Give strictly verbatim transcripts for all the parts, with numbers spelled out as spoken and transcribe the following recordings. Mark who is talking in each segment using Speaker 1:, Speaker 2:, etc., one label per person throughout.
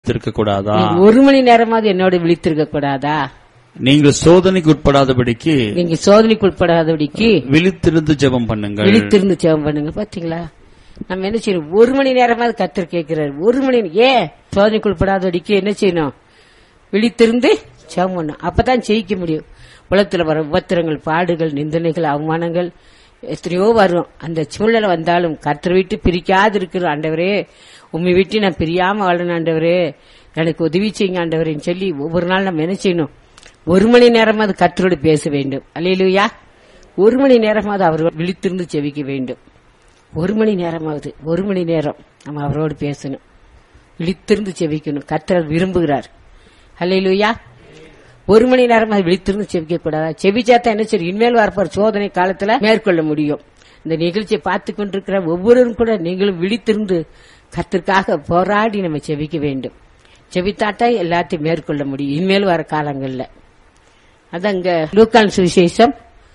Speaker 1: விழித்திருக்க கூடாதா?
Speaker 2: ஒரு மணி நேரமாவது என்னோட விழித்திருக்க கூடாதா?
Speaker 1: நீங்கள் சோதனைக்கு உட்படாதபடிக்கு
Speaker 2: நீங்க சோதனைக்கு உட்படாதபடிக்கு
Speaker 1: விழித்திருந்து ஜெபம் பண்ணுங்கள்.
Speaker 2: விழித்திருந்து ஜெபம் பண்ணுங்க. பாத்தீங்களா, நம்ம என்ன செய்யணும்? ஒரு மணி நேரமாவது கர்த்தர் கேட்கிறாரு. ஒரு மணி ஏன் சோதனைக்கு உட்படாதபடிக்கு என்ன செய்யணும்? விழித்திருந்து ஜெபம் பண்ணணும். அப்பதான் ஜெயிக்க முடியும். உலகத்துல வர உபத்திரங்கள், பாடுகள், நிந்தனைகள், அவமானங்கள் எத்தனையோ வரும். அந்த சூழ்நிலை வந்தாலும் கர்த்தரை விட்டு பிரிக்காது இருக்கிற ஆண்டவரே, உண்மை விட்டு நான் பிரியாம வாழணும் ஆண்டவரே, எனக்கு உதவி செய்யுங்க ஆண்டவரேன்னு சொல்லி ஒவ்வொரு நாள் நம்ம என்ன செய்யணும்? ஒரு மணி நேரமாவது கர்த்தரோடு பேச வேண்டும். அல்லேலூயா. ஒரு மணி நேரமாவது அவர் விழித்திருந்து செவிக்க வேண்டும். ஒரு மணி நேரமாவது ஒரு மணி நேரம் நம்ம அவரோடு பேசணும், விழித்திருந்து செவிக்கணும். கர்த்தர் விரும்புகிறார். அல்லேலூயா. ஒரு மணி நேரம் அது விழித்திருந்து செவிக்க கூடாதா? செவிச்சாத்தான் என்ன சரி இனிமேல் வரப்போற சோதனை காலத்துல மேற்கொள்ள முடியும். இந்த நிகழ்ச்சியை பார்த்து கொண்டிருக்கிற ஒவ்வொருவரும் கூட நீங்களும் விழித்திருந்து கர்த்தருக்காக போராடி நம்ம செவிக்க வேண்டும். செவித்தாட்டா எல்லாத்தையும் மேற்கொள்ள முடியும் இனிமேல் வர காலங்கள்ல. அதான் இங்க லூக்கான் சுவிசேஷம்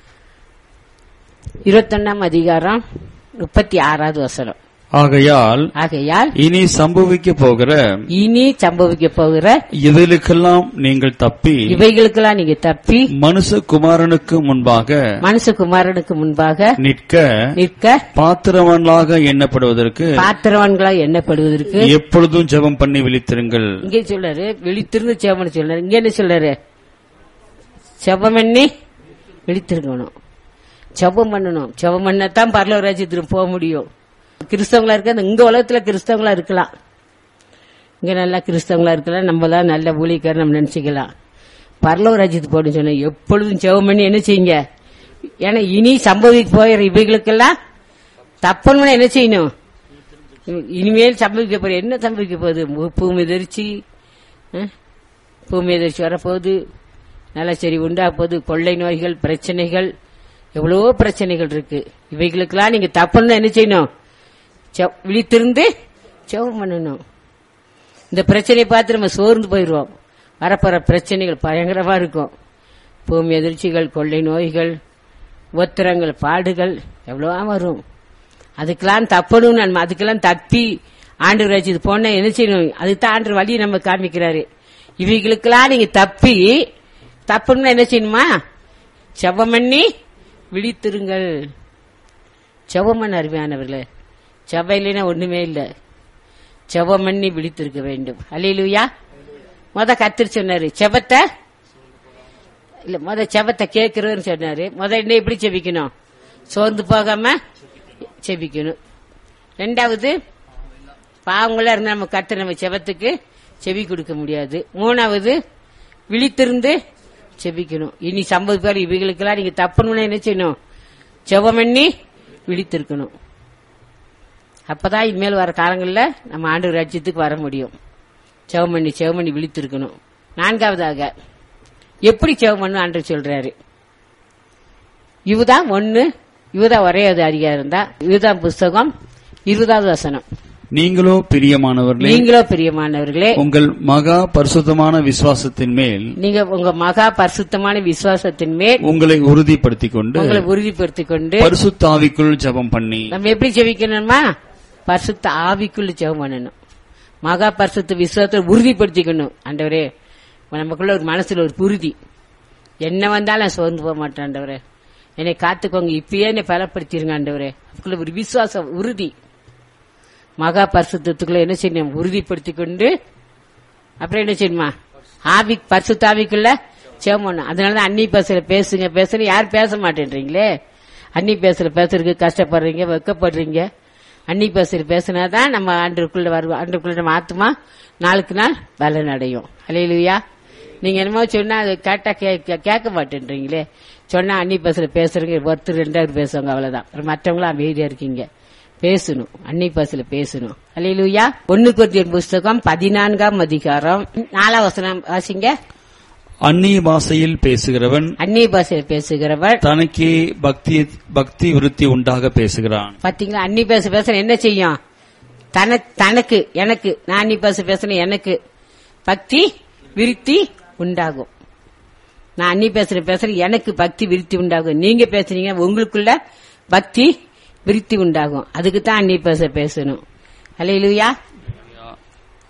Speaker 2: இருபத்தொன்னாம் அதிகாரம் முப்பத்தி ஆறாவது வசனம்.
Speaker 1: ஆகையால்
Speaker 2: ஆகையால்
Speaker 1: இனி சம்பவிக்க போகிற
Speaker 2: இனி சம்பவிக்க போகிற
Speaker 1: இவைகளுக்கெல்லாம் நீங்கள் தப்பி
Speaker 2: இவைகளுக்கெல்லாம் நீங்க தப்பி
Speaker 1: மனுஷகுமாரனுக்கு முன்பாக
Speaker 2: மனுஷகுமாரனுக்கு முன்பாக
Speaker 1: நிற்க
Speaker 2: நிற்க
Speaker 1: பாத்திரவான்களாக எண்ணப்படுவதற்கு
Speaker 2: பாத்திரவான்களாக எண்ணப்படுவதற்கு
Speaker 1: எப்பொழுதும் ஜெபம் பண்ணி விழித்திருங்கள்.
Speaker 2: இங்கே சொல்றாரு விழித்திருந்து ஜெபம் சொல்றாரு. இங்க என்ன சொல்றாரு? ஜெபம் பண்ணி விழித்திருக்கணும், ஜெபம் பண்ணணும். ஜெபம் பண்ணத்தான் பரலோக ராஜ்யத்துக்கு போக முடியும். கிறிஸ்தவங்களா இருக்க இங்க உலகத்துல கிறிஸ்தவங்களா இருக்கலாம், இங்க நல்லா கிறிஸ்தவங்களா இருக்கலாம், நம்ம தான் நல்ல ஊழியக்காரர் நம்ம நினைச்சுக்கலாம். பரலோக ராஜ்யத்துக்கு போகணும்னு சொன்ன எப்பொழுதும் ஜெபம் பண்ணி என்ன செய்யுங்க? ஏன்னா இனி சம்பவிக்க போகிற இவைகளுக்கெல்லாம் தப்பன்னு என்ன செய்யணும்? இனிமேல் சம்பவிக்க போற என்ன சம்பவிக்க போகுது? பூமி எதிர்ச்சி, பூமி எதிர்ச்சி வரப்போகுது, நிலச்சரி உண்டா போகுது, கொள்ளை நோய்கள், பிரச்சனைகள், எவ்வளவோ பிரச்சனைகள் இருக்கு. இவைகளுக்கெல்லாம் நீங்க தப்புன்னு என்ன செய்யணும்? விழித்திருந்து ஜெபம் பண்ணணும். இந்த பிரச்சனையை பார்த்து நம்ம சோர்ந்து போயிடுவோம். வரப்போற பிரச்சனைகள் பயங்கரமா இருக்கும். பூமி எதிர்ச்சிகள், கொள்ளை நோய்கள், உபத்திரங்கள், பாடுகள் எவ்வளவா வரும். அதுக்கெல்லாம் தப்பணும். நம்ம அதுக்கெல்லாம் தப்பி ஆண்டு ராஜ்யத்து போன என்ன செய்யணும்? அதுதான் ஆண்டு வழி நம்ம காமிக்கிறாரு. இவைகளுக்கெல்லாம் நீங்க தப்பி தப்பணும்னா என்ன செய்யணுமா? ஜெபம் பண்ணி விழித்திருங்கள். ஜெபம் பண்ண அருமையானவர்களே, ஜெபம் இல்லைன்னா ஒண்ணுமே இல்ல. ஜெபம் பண்ணி விழித்திருக்க வேண்டும். அல்லேலூயா. முத கர்த்தர் சொன்னாரு ஜெபத்தை இல்ல, முத ஜெபத்தை கேட்கிறோன்னு சொன்னாரு. முத என்ன எப்படி செபிக்கணும்? சோர்ந்து போகாம செபிக்கணும். ரெண்டாவது பாவங்களா இருந்தா நம்ம கர்த்தர் நம்ம ஜெபத்துக்கு செவி கொடுக்க முடியாது. மூணாவது விழித்திருந்து செபிக்கணும். இனி சம்பவிப்பார் இவைகளுக்கெல்லாம் நீங்க தப்பணும்னா என்ன செய்யணும்? ஜெபம் பண்ணி விழித்திருக்கணும். அப்பதான் இனிமேல் வர காலங்களில் நம்ம ஆண்டவர் ராஜ்யத்துக்கு வர முடியும். ஜெபம் பண்ணி ஜெபம் பண்ணி விழித்திருக்கணும். நான்காவதாக எப்படி ஜெபம் பண்ணு ஆண்டவர் சொல்றாரு. இதுதான் ஒன்னு, இதுதான் ஒரே அதிகாரம் தான். இதுதான் புஸ்தகம் இருபதாவது வசனம்.
Speaker 1: நீங்களோ பிரியமானவர்களே
Speaker 2: நீங்களோ பிரியமானவர்களே
Speaker 1: உங்கள் மகா பரிசுத்தமான விசுவாசத்தின் மேல்
Speaker 2: நீங்க உங்க மகா பரிசுத்தமான விசுவாசத்தின் மேல்
Speaker 1: உங்களை உறுதிப்படுத்திக் கொண்டு
Speaker 2: உங்களை உறுதிப்படுத்திக் கொண்டு
Speaker 1: பரிசுத்த ஆவிக்குள் ஜெபம் பண்ணி.
Speaker 2: நம்ம எப்படி ஜெபிக்கணுமா? பரிசுத்த ஆவிக்குள்ள ஜெபம் பண்ணணும். மகா பரிசுத்த விசுவாசத்தை உறுதிப்படுத்திக்கணும். ஆண்டவரே, நமக்குள்ள ஒரு மனசுல ஒரு உறுதி, என்ன வந்தாலும் சோர்ந்து போக மாட்டேன் ஆண்டவரே, என்னை காத்துக்கோங்க, இப்பயே என்னை பலப்படுத்திருங்க ஆண்டவரே. அதுக்குள்ள ஒரு விசுவாசம் உறுதி. மகா பரிசுத்தத்துக்குள்ள என்ன செய்யணும்? உறுதிப்படுத்திக் கொண்டு அப்புறம் என்ன செய்யணுமா? ஆவி பரிசுத்த ஆவிக்குள்ள ஜெபம் பண்ணணும். அதனாலதான் அன்னி பேசுற பேசுங்க பேசுற யாரும் பேச மாட்டேன்றீங்களே. அன்னி பேசுற பேசுறதுக்கு கஷ்டப்படுறீங்க, வெக்கப்படுறீங்க. அன்னி பேசுற பேசினாதான் நம்ம ஆண்டுக்குள்ள வருவோம். ஆண்டுக்குள்ள நம்ம ஆத்மா நாளுக்கு நாள் பலன் அடையும். அல்லேலூயா. நீங்க என்னமோ சொன்னா அது கேட்டா கேட்க மாட்டேன்றீங்களே. சொன்னா அன்னி பேசுற பேசுறீங்க, ஒருத்தர் ரெண்டாவது பேசுவாங்க, அவ்வளவுதான். மற்றவங்களும் அமைதியா இருக்கீங்க. பேசணும், அன்னி பாசல பேசணும். அல்லேலூயா. ஒன்னு கொரிந்தியர் புஸ்தகம் பதினான்காம் அதிகாரம் நாலாம் வசனம் வாசிங்க.
Speaker 1: அந்நிய பாஷையில் பேசுகிறவன்
Speaker 2: அந்நிய பாஷையில் பேசுகிறவன்
Speaker 1: தனக்கே பக்தி பக்தி விருத்தி உண்டாக பேசுகிறான்.
Speaker 2: பாத்தீங்களா? அந்நிய பாஷை பேச என்ன செய்யும்? தனக்கு எனக்கு நான் அந்நிய பாஷை பேசணும், எனக்கு பக்தி விருத்தி உண்டாகும். நான் அந்நிய பேசுற பேசுறேன், எனக்கு பக்தி விருத்தி உண்டாகும். நீங்க பேசுறீங்க, உங்களுக்குள்ள பக்தி விருத்தி உண்டாகும். அதுக்கு தான் அந்நிய பேச பேசணும். அல்லேலூயா.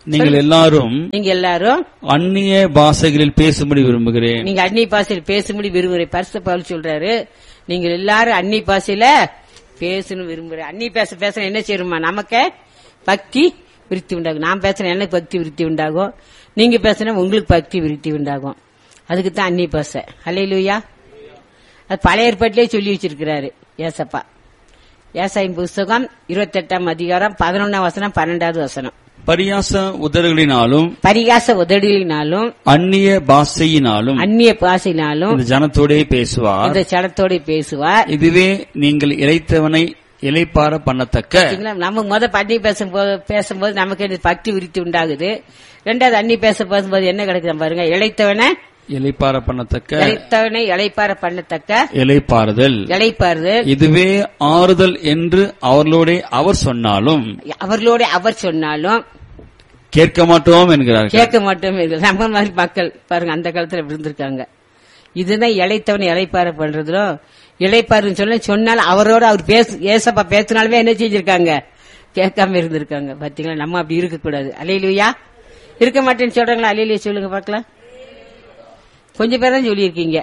Speaker 1: நீங்கள் எல்லாரும்
Speaker 2: நீங்க எல்லாரும்
Speaker 1: அந்நிய பாஷைகளில் பேசும்படி விரும்புகிறேன்.
Speaker 2: நீங்க அந்நிய பாஷையில் பேசும்படி விரும்புகிறேன். பரிசுத்த பவுல் சொல்றாரு, நீங்க எல்லாரும் அந்நிய பாஷையில பேசணும் விரும்புறேன். அந்நிய பேச பேச என்ன செய்யணுமா? நமக்கு பக்தி விருத்தி உண்டாகும். நான் பேசுறேன் எனக்கு பக்தி விருத்தி உண்டாகும். நீங்க பேசுனா உங்களுக்கு பக்தி விருத்தி உண்டாகும். அதுக்கு தான் அந்நிய பாஷை. அல்லேலூயா. அது பழைய ஏற்பாட்டிலே சொல்லி வச்சிருக்கிறாரு ஏசப்பா. ஏசாயின் புஸ்தகம் இருபத்தி எட்டாம் அதிகாரம் பதினொன்னாம் வசனம் பன்னெண்டாவது வசனம்.
Speaker 1: பரியாச உதடுகளினாலும்
Speaker 2: பரிகாச உதடுகளினாலும்
Speaker 1: அந்நிய பாஷையினாலும்
Speaker 2: அந்நிய பாஷையினாலும்
Speaker 1: இந்த ஜனத்தோடே பேசுவார்.
Speaker 2: இந்த ஜனத்தோட பேசுவார்.
Speaker 1: இதுவே நீங்கள் இளைத்தவனை இளைப்பார பண்ணத்தக்க.
Speaker 2: நம்ம முத பண்ணி பேசும்போது பேசும்போது நமக்கு என்ன பக்தி விருத்தி உண்டாகுது. ரெண்டாவது அன்னி பேச பேசும்போது என்ன கிடைக்குது பாருங்க, இளைத்தவனை
Speaker 1: இளைப்பார பண்ணத்தக்க,
Speaker 2: இளைத்தவனை இளைப்பார பண்ணத்தக்க
Speaker 1: இளைப்பாறுதல்
Speaker 2: இளைப்பாறுதல்
Speaker 1: இதுவே ஆறுதல் என்று அவர்களோட அவர் சொன்னாலும்
Speaker 2: அவர்களோட அவர் சொன்னாலும்
Speaker 1: கேட்க மாட்டோம் என்கிறார்கள்.
Speaker 2: கேட்க மாட்டோம். நம்ம மாதிரி மக்கள் பாருங்க அந்த காலத்துல இருந்திருக்காங்க. இதுதான் இளைத்தவனை இளைப்பார பண்றதும் இளைப்பாருன்னு சொல்ல சொன்னாலும் அவரோட அவர் பேச ஏசப்பா பேசினாலுமே என்ன செஞ்சிருக்காங்க, கேட்காம இருந்திருக்காங்க. பாத்தீங்களா, நம்ம அப்படி இருக்க கூடாது. அல்லேலூயா. இருக்க மாட்டேன்னு சொல்றாங்களா? அல்லேலூயா சொல்லுங்க பாக்கலாம். கொஞ்சம் பேர் தான் சொல்லியிருக்கீங்க.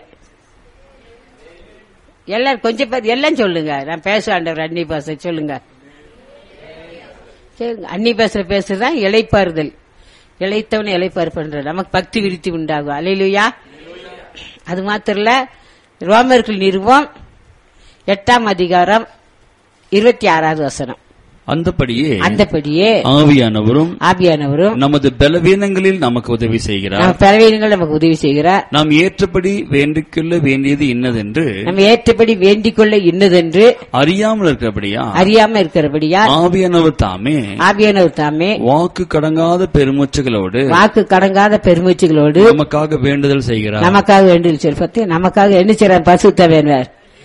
Speaker 2: எல்லாரும் கொஞ்சம் பேர் எல்லாம் சொல்லுங்க. நான் பேச ஆண்டவர் அன்னி பாச சொல்லுங்க. அன்னி பேசுற பேசுறதுதான் இளைப்பாறுதல். இளைத்தவனை இளைப்பாறு பண்ற நமக்கு பக்தி விருத்தி உண்டாகும். அல்லேலூயா. அது மாத்திரம் இல்ல, ரோமர்கள் நிறுவம் எட்டாம் அதிகாரம் இருபத்தி ஆறாவது வசனம்.
Speaker 1: அந்தபடியே
Speaker 2: அந்தபடியே
Speaker 1: ஆவியானவரும்
Speaker 2: ஆவியானவரும்
Speaker 1: நமது பலவீனங்களில் நமக்கு உதவி செய்கிறார்.
Speaker 2: நம்ம பலவீனங்கள் நமக்கு உதவி செய்கிறார்.
Speaker 1: நாம் ஏற்றபடி வேண்டிக் கொள்ள வேண்டியது இன்னதென்று
Speaker 2: நம்ம ஏற்றபடி வேண்டிக் கொள்ள இன்னதென்று
Speaker 1: அறியாமல் இருக்கிறபடியா
Speaker 2: அறியாம இருக்கிறபடியா
Speaker 1: ஆவியானவர் தாமே
Speaker 2: ஆவியானவர் தாமே
Speaker 1: வாக்கு கடங்காத பெருமூச்சுகளோடு
Speaker 2: வாக்கு கடங்காத பெருமூச்சுகளோடு
Speaker 1: நமக்காக வேண்டுதல் செய்கிறார்.
Speaker 2: நமக்காக வேண்டுதல் சொல்ல நமக்காக என்ன செய்றார்? பரிசுத்த வேண்டார்.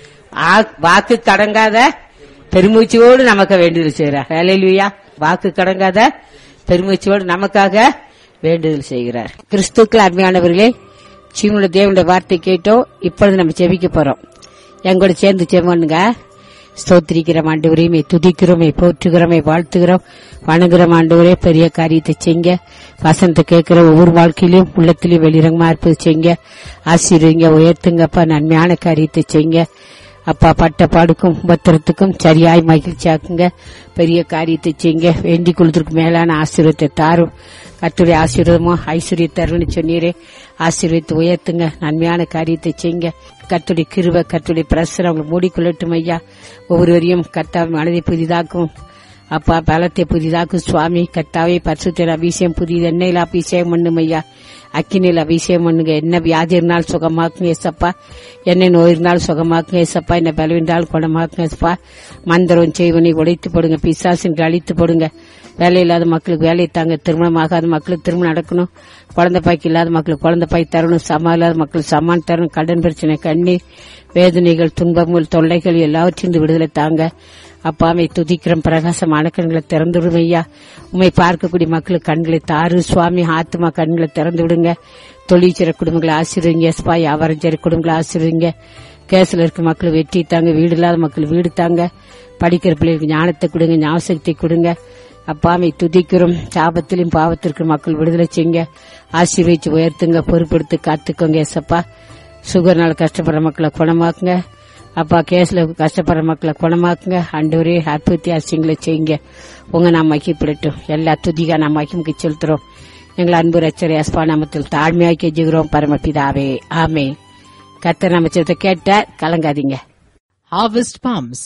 Speaker 2: வாக்கு கடங்காத பெருமூச்சோடு நமக்கு வேண்டுதல் செய்கிறார். ஹல்லேலூயா. வாக்கு கடங்காத பெருமூச்சோடு நமக்காக வேண்டுதல் செய்கிறார். கிறிஸ்துக்கள் அருமையானவர்களே, சீனுடைய தேவனுடைய வார்த்தை கேட்டோம். இப்பொழுது நம்ம ஜெபிக்க போறோம். எங்களோட சேர்ந்து ஜெபம்ங்க. ஸ்தோத்திரிக்கிறோம் ஆண்டவரே, துதிக்கிறோமே, போற்றுகிறோமே, வாழ்த்துகிறோம், வணங்குறோம் ஆண்டவரே. பெரிய காரியத்தை செய்ங்க. வசனத்தை கேட்கிற ஒவ்வொரு வாழ்க்கையிலும் உள்ளத்திலும் வெளிரங்கமா இருப்பது செய்ங்க. ஆசீர்வதிங்க, உயர்த்துங்கப்பா. நன்மையான காரியத்தை செய்ங்க அப்பா. பட்ட பாடுக்கும் உபத்திரத்துக்கும் சரியாய் மகிழ்ச்சியாக்குங்க. பெரிய காரியத்தை செய்யுங்க. வேண்டிக் கொள்வதற்கு மேலான ஆசீர்வாதத்தை தாரும். கர்த்தருடைய ஆசீர்வாதமோ ஐஸ்வர்ய தருன்னு சொன்னீரே, ஆசீர்வதித்து உயர்த்துங்க. நன்மையான காரியத்தை செய்யுங்க. கர்த்தருடைய கிருபை, கர்த்தருடைய பிரசனம் அவங்களை மூடிக்கொள்ளட்டும் ஐயா. ஒவ்வொருவரையும் கர்த்தாவை மனதை புதிதாக்கும் அப்பா. பலத்தை புதிதாக்கும் சுவாமி. கர்த்தாவே பரிசுத்த அபிஷேகம் புதிது எண்ணெயில் அபிஷேகம் பண்ணும் ஐயா. அக்கினியில் அபிஷேகம் பண்ணுங்க. என்ன வியாதி இருந்தாலும் சுகமாக்குங்க ஏசப்பா. என்ன நோய் இருந்தாலும் சுகமாக்குங்க ஏசப்பா. என்ன பலவீனால் குணமாக்குங்க ஏசப்பா. மந்திரம் செய்வனை உடைத்து போடுங்க. பிசாசின் அழித்து போடுங்க. வேலை இல்லாத மக்களுக்கு வேலை தாங்க. திருமணம் ஆகாத மக்களுக்கு திருமணம் நடக்கணும். குழந்தை பாய்க்கு இல்லாத மக்களுக்கு குழந்தை பாய் தரணும். சமா இல்லாத மக்களுக்கு சமான் தரணும். கடன் பிரச்சனை, கண்ணீர், வேதனைகள், துன்பங்கள், தொல்லைகள் எல்லாவற்றிலிருந்து விடுதலை தாங்க அப்பாவை. துதிக்கிறோம். பிரகாசமான கண்களை திறந்து விடுங்க ஐயா. உண்மை பார்க்கக்கூடிய மக்களுக்கு கண்களை தாரு சுவாமி. ஆத்மா கண்களை திறந்து விடுங்க. தொழிற்சிற குடும்பங்களை ஆசீர்வதிங்க ஸ்பா. வியாபாரம் செய்ற குடும்பங்களை ஆசீர்வதிங்க. கேஸ்ல இருக்க மக்கள் வெற்றி தாங்க. வீடு இல்லாத மக்கள் வீடு தாங்க. படிக்கிற பிள்ளைகளுக்கு ஞானத்தை கொடுங்க, ஞாபகத்தை கொடுங்க அப்பாவை. துதிக்கிறோம். சாபத்திலும் பாவத்திற்கு மக்கள் விடுதலை செய்யுங்க. ஆசீர்வதிச்சு உயர்த்துங்க. பொறுப்பெடுத்து காத்துக்கோங்க ஏசப்பா. சுகர்னால கஷ்டப்படுற மக்களை குணமாக்குங்க அப்பா. கேஸ்ல கஷ்டப்படுற மக்களை குணமாக்குங்க ஆண்டவரே. அற்புதத்தை அசியங்களை செய்யுங்க. உங்க நாம் மகிப்படட்டும். எல்லா துதிகா நாம் மகிமுக்கு செலுத்துறோம். எங்களை அன்பு ரச்சரை அஸ்பா நாமத்தில் தாழ்மையாக்கி கெஞ்சுகிறோம் பரமபிதாவே, ஆமே. கர்த்தர் நாமத்தை கேட்ட கலங்காதீங்க.
Speaker 3: Harvest Palms.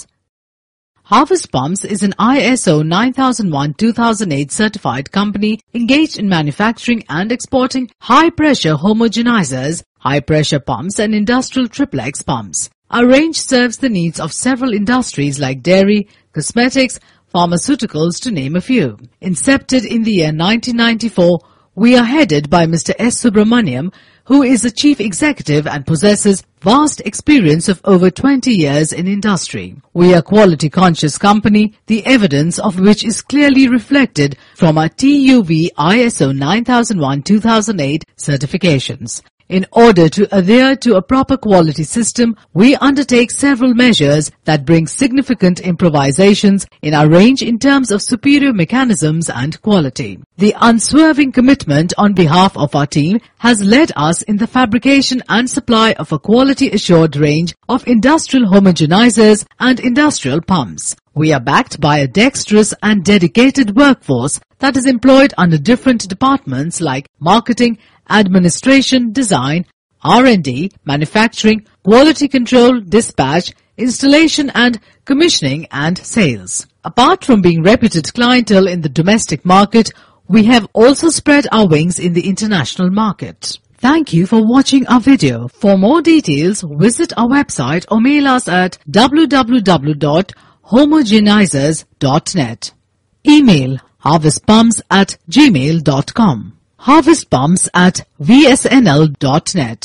Speaker 3: Harvest Palms is an I S O nine thousand one two thousand eight certified company engaged in manufacturing and exporting high-pressure homogenizers, high-pressure pumps and industrial triplex pumps. Our range serves the needs of several industries like dairy, cosmetics, pharmaceuticals to name a few. Incepted in the year nineteen ninety-four, we are headed by Mister S. Subramaniam, who is the chief executive and possesses vast experience of over twenty years in industry. We are a quality conscious company, the evidence of which is clearly reflected from our T U V I S O nine thousand one two thousand eight certifications. In order to adhere to a proper quality system, we undertake several measures that bring significant improvisations in our range in terms of superior mechanisms and quality. The unswerving commitment on behalf of our team has led us in the fabrication and supply of a quality-assured range of industrial homogenizers and industrial pumps. We are backed by a dexterous and dedicated workforce that is employed under different departments like marketing, administration, design, R and D, manufacturing, quality control, dispatch, installation and commissioning and sales. Apart from being reputed clientele in the domestic market, we have also spread our wings in the international market. Thank you for watching our video. For more details, visit our website or mail us at w w w dot homogenizers dot net. Email harvest pumps at gmail dot com. harvest pumps at v s n l dot net.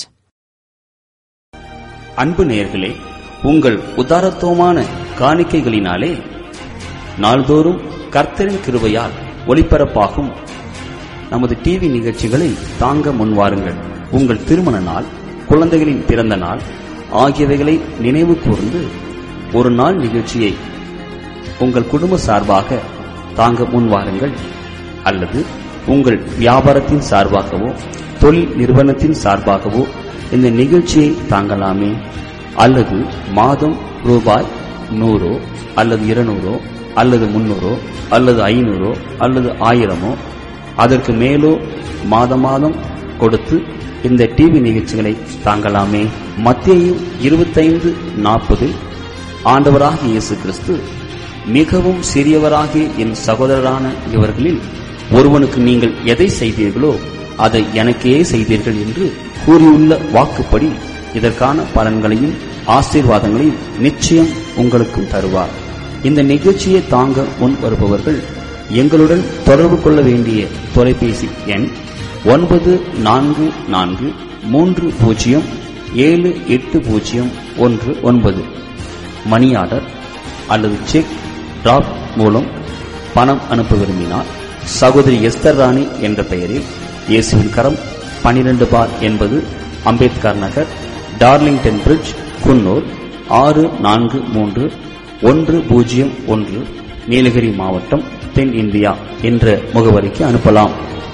Speaker 1: அன்பு நேயர்களே, உங்கள் உதாரத்துவமான காணிக்கைகளினாலே நாள்தோறும் கர்த்தரின் கிருபையால் ஒளிபரப்பாகும் நமது TV நிகழ்ச்சிகளை தாங்க முன்வாருங்கள். உங்கள் திருமண நாள், குழந்தைகளின் பிறந்த நாள் ஆகியவைகளை நினைவு கூர்ந்து ஒரு நாள் நிகழ்ச்சியை உங்கள் குடும்ப சார்பாக தாங்க முன்வாருங்கள். அல்லது உங்கள் வியாபாரத்தின் சார்பாகவோ தொழில் நிறுவனத்தின் சார்பாகவோ இந்த நிகழ்ச்சியை தாங்கலாமே. அல்லது மாதம் ரூபாய் நூறோ அல்லது இருநூறோ அல்லது முன்னூறோ அல்லது ஐநூறோ அல்லது ஆயிரமோ அதற்கு மேலோ மாத மாதம் கொடுத்து இந்த டிவி நிகழ்ச்சிகளை தாங்கலாமே. மத்தேயு இருபத்தைந்து நாற்பது ஆண்டவராகிய இயேசு கிறிஸ்து, மிகவும் சிறியவராகிய என் சகோதரரான இவர்களில் ஒருவனுக்கு நீங்கள் எதை செய்தீர்களோ அதை எனக்கே செய்தீர்கள் என்று கூறியுள்ள வாக்குப்படி இதற்கான பலன்களையும் ஆசீர்வாதங்களையும் நிச்சயம் உங்களுக்கும் தருவார். இந்த நிகழ்ச்சியை தாங்க முன் வருபவர்கள் எங்களுடன் தொடர்பு கொள்ள வேண்டிய தொலைபேசி எண் ஒன்பது நான்கு நான்கு மூன்று பூஜ்ஜியம் ஏழு எட்டு பூஜ்ஜியம் ஒன்று ஒன்பது. மணி ஆர்டர் அல்லது செக் டிராப் மூலம் பணம் அனுப்ப விரும்பினார் சகோதரி எஸ்தர் ராணி என்ற பெயரில் இயேசுவின் கரம் பனிரெண்டு பார் என்பது அம்பேத்கர் நகர், டார்லிங்டன் பிரிட்ஜ், குன்னூர் ஆறு நான்கு மூன்று ஒன்று பூஜ்ஜியம் ஒன்று, நீலகிரி மாவட்டம், தென் இந்தியா என்ற முகவரிக்கு அனுப்பலாம்.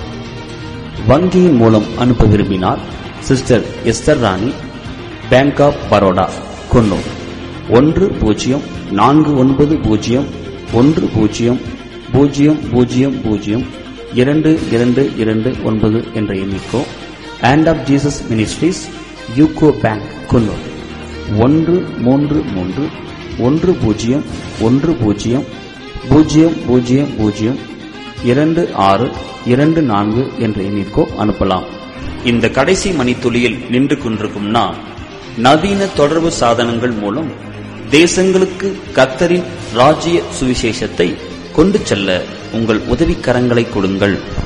Speaker 1: வங்கியின் மூலம் அனுப்ப விரும்பினார் சிஸ்டர் எஸ்தர் ராணி, பேங்க் ஆப் பரோடா, குன்னூர் ஒன்று பூஜ்ஜியம் நான்கு ஒன்பது பூஜ்ஜியம் ஒன்று பூஜ்ஜியம் பூஜ்ஜியம் பூஜ்ஜியம் பூஜ்ஜியம் இரண்டு இரண்டு இரண்டு ஒன்பது என்ற எண்ணிக்கோ. Hand of Jesus ministries, UCO bank, Coonoor ஒன்று மூன்று மூன்று ஒன்று பூஜ்ஜியம் ஒன்று பூஜ்ஜியம் பூஜ்ஜியம் பூஜ்ஜியம் பூஜ்ஜியம் இரண்டு ஆறு இரண்டு நான்கு என்ற எண்ணிற்கோ அனுப்பலாம். இந்த கடைசி மணித்துளியில் நின்று கொண்டிருக்கும் நாம் நவீன தொடர்பு சாதனங்கள் மூலம் தேசங்களுக்கு கர்த்தரின் ராஜ்ய சுவிசேஷத்தை கொண்டு செல்ல உங்கள் உதவிக்கரங்களை கொடுங்கள்.